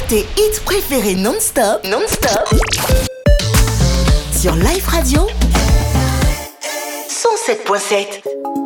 tes hits préférés non-stop, sur Life Radio 107.7.